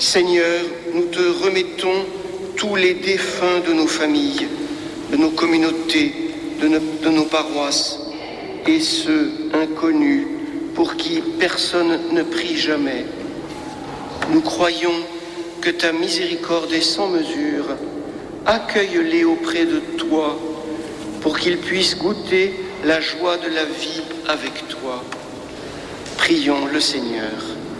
Seigneur, nous te remettons tous les défunts de nos familles, de nos communautés, de nos paroisses, et ceux inconnus pour qui personne ne prie jamais. Nous croyons que ta miséricorde est sans mesure. Accueille-les auprès de toi pour qu'ils puissent goûter la joie de la vie avec toi. Prions le Seigneur.